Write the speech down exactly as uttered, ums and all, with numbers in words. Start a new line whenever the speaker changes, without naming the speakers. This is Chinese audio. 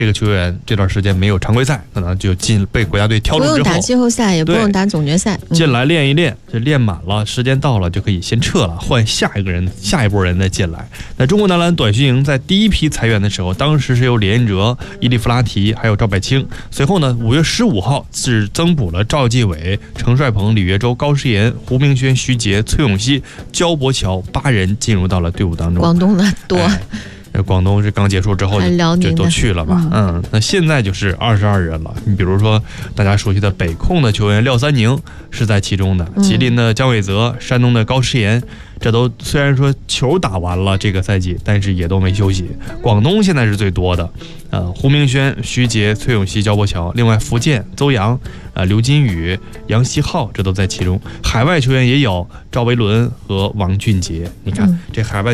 这个球员这段时间没有常规赛，可能就进被国家队挑中之后，
不用打季后赛，也不用打总决赛，
嗯、进来练一练，就练满了，时间到了就可以先撤了，换下一个人，下一波人再进来。那中国男篮短训营在第一批裁员的时候，当时是由李彦哲、伊利弗拉提还有赵柏清。随后呢，五月十五号是增补了赵继伟、程帅鹏、李岳洲、高诗岩、胡明轩、徐杰、崔永熙、焦博乔八人进入到了队伍当中。
广东的多。哎
广东是刚结束之后就都去了吧，嗯，那现在就是二十二人了。你比如说大家熟悉的北控的球员廖三宁是在其中的，吉林的姜伟泽、山东的高诗岩，这都虽然说球打完了这个赛季，但是也都没休息。广东现在是最多的，呃，胡明轩、徐杰、崔永熙、焦博乔，另外福建邹阳、呃刘金宇、杨希浩，这都在其中。海外球员也有赵维伦和王俊杰。你看、嗯、这海外